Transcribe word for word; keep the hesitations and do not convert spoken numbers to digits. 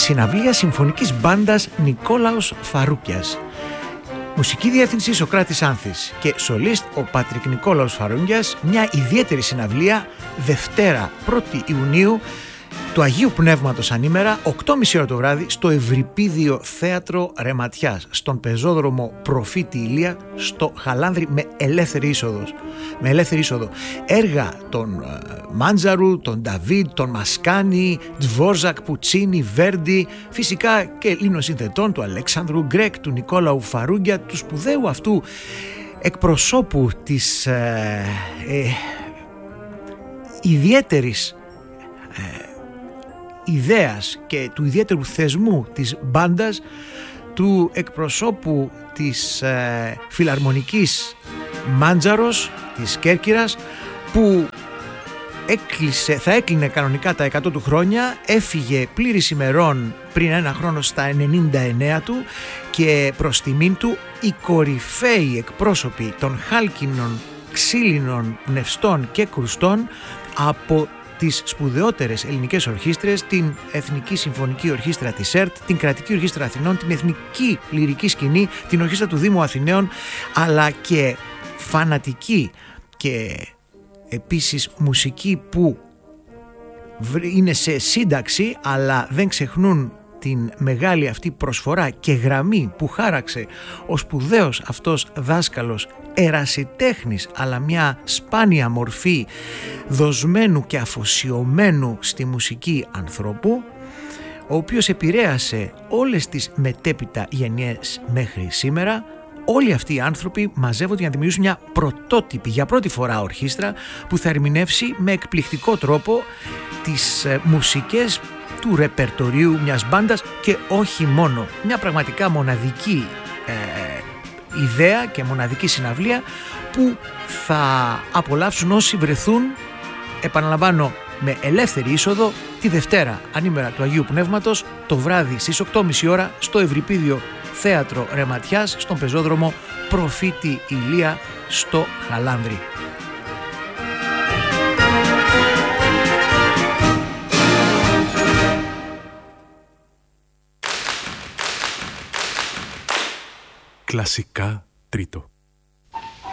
συναυλία συμφωνικής μπάντας Νικόλαος Φαρούκιας. Μουσική διεύθυνση Σωκράτης Άνθης και σολίστ ο Πατρικ Νικόλαος Φαρούκιας, μια ιδιαίτερη συναυλία Δευτέρα πρώτη Ιουνίου του Αγίου Πνεύματος ανήμερα, οκτώ και μισή ώρα το βράδυ, στο Ευρυπίδιο Θέατρο Ρεματιάς, στον πεζόδρομο Προφήτη Ηλία, στο Χαλάνδρι, με ελεύθερη είσοδος. Με ελεύθερη είσοδο. Έργα των uh, Μάντζαρου, των Νταβίδ, των Μασκάνη, Τβόρζακ, Πουτσίνι, Βέρντι, φυσικά και Ελλήνων συνθετών, του Αλέξανδρου Γκρέκ, του Νικόλαου Φαρούγκια, του σπουδαίου αυτού εκπροσώπου της ε, ε, ιδιαίτερης ε, ιδέας και του ιδιαίτερου θεσμού της μπάντας, του εκπροσώπου της ε, φιλαρμονικής Μάντζαρος της Κέρκυρας, που έκλεισε, θα έκλεινε κανονικά τα εκατό του χρόνια, έφυγε πλήρης ημερών πριν ένα χρόνο στα ενενήντα εννέα του, και προς τιμήν του οι κορυφαίοι εκπρόσωποι των χάλκινων, ξύλινων, πνευστών και κρουστών από τις σπουδαιότερες ελληνικές ορχήστρες, την Εθνική Συμφωνική Ορχήστρα της ΕΡΤ, την Κρατική Ορχήστρα Αθηνών, την Εθνική Λυρική Σκηνή, την Ορχήστρα του Δήμου Αθηναίων, αλλά και φανατική και επίσης μουσική που είναι σε σύνταξη, αλλά δεν ξεχνούν την μεγάλη αυτή προσφορά και γραμμή που χάραξε ο σπουδαίος αυτός δάσκαλος, ερασιτέχνης, αλλά μια σπάνια μορφή δοσμένου και αφοσιωμένου στη μουσική ανθρώπου, ο οποίος επηρέασε όλες τις μετέπειτα γενιές μέχρι σήμερα. Όλοι αυτοί οι άνθρωποι μαζεύονται για να δημιουργήσουν μια πρωτότυπη, για πρώτη φορά, ορχήστρα που θα ερμηνεύσει με εκπληκτικό τρόπο τις ε, μουσικές του ρεπερτορίου μιας μπάντας, και όχι μόνο. Μια πραγματικά μοναδική ε, ιδέα και μοναδική συναυλία που θα απολαύσουν όσοι βρεθούν, επαναλαμβάνω, με ελεύθερη είσοδο, τη Δευτέρα ανήμερα του Αγίου Πνεύματος, το βράδυ στις οκτώ και μισή ώρα, στο Ευρυπίδιο Θέατρο Ρεματιάς, στον πεζόδρομο Προφήτη Ηλία, στο Χαλάνδρι. Κλασικά τρίτο.